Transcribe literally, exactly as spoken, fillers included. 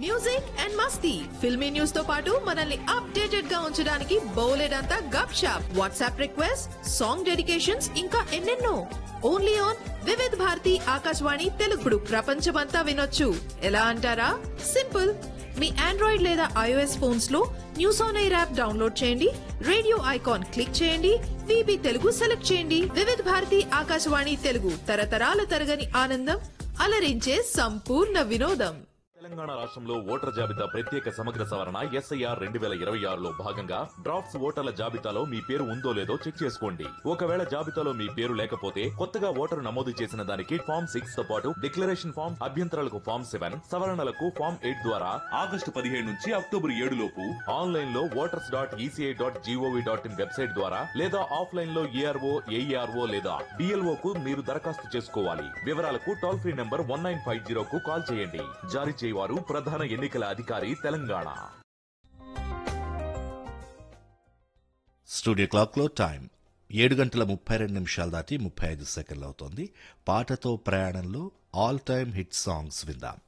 Music and Masti filmy news తో పాటు మనల్ని అప్డేటెడ్ గా ఉంచడానికి బోలెడంతా గప్ shop WhatsApp request song dedications ఇంకా ఎన్నెన్నో ఓన్లీ ఆన్ వివిధ్ భారతి ఆకాశవాణి తెలుగుడు ప్రపంచమంతా వినొచ్చు ఎలా అంటారా సింపుల్ మీ ఆండ్రాయిడ్ లేదా ఐఓఎస్ ఫోన్స్ లో news on air app download చేయండి రేడియో ఐకాన్ క్లిక్ చేయండి వీబీ తెలుగు సెలెక్ట్ చేయండి వివిధ్ భారతి ఆకాశవాణి తెలుగు తరతరాల తరగని ఆనందం అలరించే సంపూర్ణ వినోదం. తెలంగాణ రాష్ట్రంలో ఓటర్ జాబితా ప్రత్యేక సమగ్ర సవరణ ఎస్ఐఆర్ రెండు వేల ఇరవై ఆరులో భాగంగా డ్రాఫ్ట్స్ ఓటర్ల జాబితాలో మీ పేరు ఉందో లేదో చెక్ చేసుకోండి. ఒకవేళ జాబితాలో మీ పేరు లేకపోతే కొత్తగా ఓటరు నమోదు చేసిన దానికి ఫామ్ సిక్స్ తో పాటు డిక్లరేషన్ ఫామ్ అభ్యంతరాలకు ఫామ్ సెవెన్ సవరణలకు ఫామ్ ఎయిట్ ద్వారా ఆగస్టు పదిహేడు నుంచి అక్టోబర్ ఏడు లోపు ఆన్లైన్ లో voters dot ECI dot GOV dot in website ద్వారా లేదా ఆఫ్లైన్ లో ఏఆర్ఓ ఏఈఆర్ఓ లేదా డిఎల్ఓ కు మీరు దరఖాస్తు చేసుకోవాలి. వివరాలకు toll free number one nine five zero కు కాల్ చేయండి. జారీ వారు ప్రధాన ఎన్నికల అధికారి తెలంగాణ. స్టూడియో క్లాక్ లో టైం ఏడు గంటల ముప్పై రెండు నిమిషాలు దాటి ముప్పై ఐదు సెకండ్లు అవుతోంది. పాటతో ప్రయాణంలో ఆల్ టైమ్ హిట్ సాంగ్స్ విందాం.